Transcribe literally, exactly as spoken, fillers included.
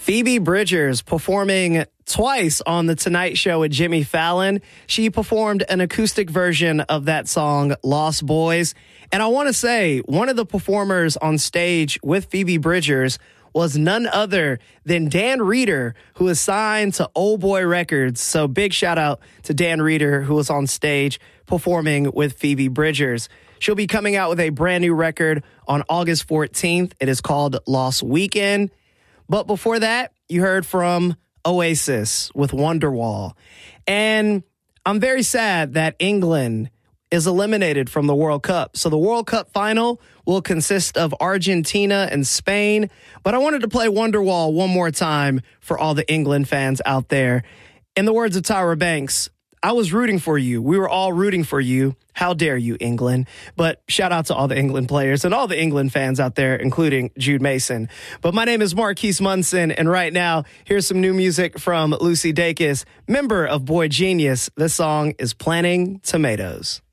Phoebe Bridgers performing twice on The Tonight Show with Jimmy Fallon. She performed an acoustic version of that song, Lost Boys. And I want to say, one of the performers on stage with Phoebe Bridgers was none other than Dan Reeder, who is signed to Old Boy Records. So big shout out to Dan Reeder, who was on stage performing with Phoebe Bridgers. She'll be coming out with a brand new record on August fourteenth. It is called Lost Weekend. But before that, you heard from Oasis with Wonderwall. And I'm very sad that England is eliminated from the World Cup. So the World Cup final will consist of Argentina and Spain. But I wanted to play Wonderwall one more time for all the England fans out there. In the words of Tyra Banks, I was rooting for you. We were all rooting for you. How dare you, England? But shout out to all the England players and all the England fans out there, including Jude Mason. But my name is Marquise Munson, and right now, here's some new music from Lucy Dacus, member of Boy Genius. This song is Planting Tomatoes.